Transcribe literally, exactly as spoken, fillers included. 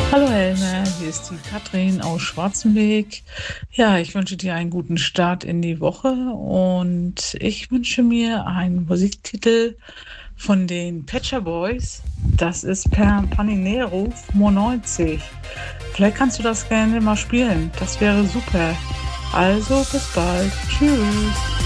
Hallo Helena, hier ist die Katrin aus Schwarzenberg. Ja, ich wünsche dir einen guten Start in die Woche und ich wünsche mir einen Musiktitel von den Pet Shop Boys. Das ist per Paninero fünfundneunzig. Vielleicht kannst du das gerne mal spielen. Das wäre super. Also bis bald. Tschüss.